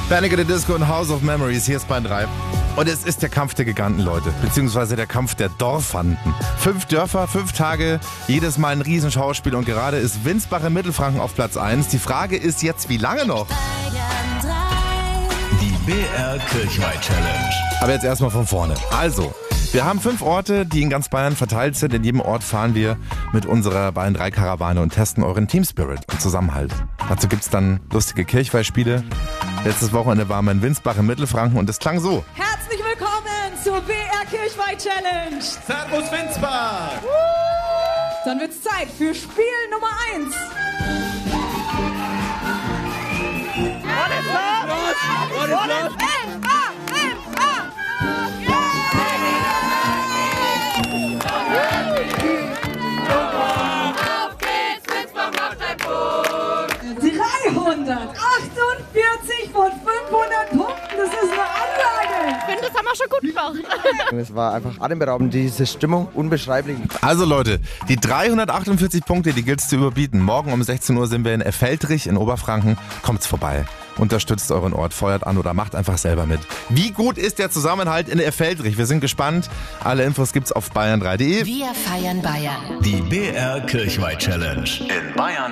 Panic! At the Disco und House of Memories, hier ist Bayern 3. Und es ist der Kampf der Giganten, Leute, beziehungsweise der Kampf der Dorfanden. 5 Dörfer, 5 Tage, jedes Mal ein Riesenschauspiel und gerade ist Winsbach in Mittelfranken auf Platz 1. Die Frage ist jetzt, wie lange noch? Die BR Kirchweih Challenge. Aber jetzt erstmal von vorne. Also, wir haben 5 Orte, die in ganz Bayern verteilt sind. In jedem Ort fahren wir mit unserer Bayern 3 Karawane und testen euren Teamspirit und Zusammenhalt. Dazu gibt's dann lustige Kirchweihspiele. Letztes Wochenende waren wir in Winsbach in Mittelfranken und es klang so. Herzlich willkommen zur BR Kirchweih Challenge. Servus Winsbach! Dann wird's Zeit für Spiel Nummer 1. Auf geht's, Winsbach macht ein Punkt. 348 von 500 Punkten, das ist eine Ansage. Ich finde, das haben wir schon gut gemacht. Es war einfach atemberaubend, diese Stimmung, unbeschreiblich. Also Leute, die 348 Punkte, die gilt's zu überbieten. Morgen um 16 Uhr sind wir in Effeltrich in Oberfranken. Kommt's vorbei. Unterstützt euren Ort, feuert an oder macht einfach selber mit. Wie gut ist der Zusammenhalt in Effeltrich? Wir sind gespannt. Alle Infos gibt's auf bayern3.de. Wir feiern Bayern. Die BR Kirchweih Challenge in Bayern